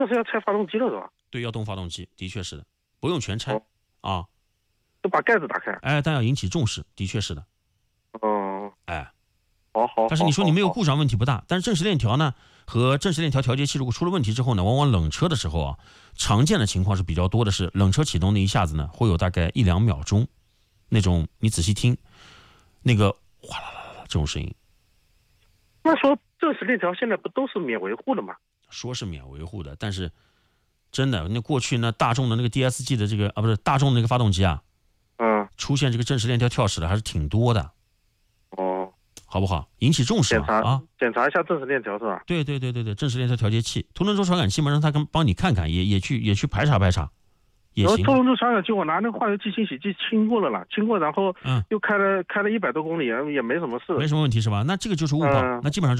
那是要拆发动机了是吧？ 对，要动发动机，的确是的，不用全拆啊。 就把盖子打开。 哎，但要引起重视，的确是的。哎， 好。 但是你说你没有故障问题不大，但是正时链条呢和正时链条调节器如果出了问题之后呢，往往冷车的时候啊，常见的情况是比较多的是冷车启动那一下子呢，会有大概1-2秒钟，那种你仔细听，那个哗啦啦啦这种声音。 那说正时链条现在不都是免维护的吗？ 说是免维护的，但是真的那过去呢，大众的那个 DSG 的这个不是大众的那个发动机啊，出现这个正时链条跳齿的还是挺多的。好不好？引起重视啊！ 检查一下正时链条是吧？ 对，正时链条调节器、凸轮轴传感器嘛，让他帮你看看，也去排查排查，也行。 凸轮轴传感器我拿那个化油器清洗剂清过了啦，清过然后又开了100多公里，也没什么事， 没什么问题是吧？那这个就是误报，那基本上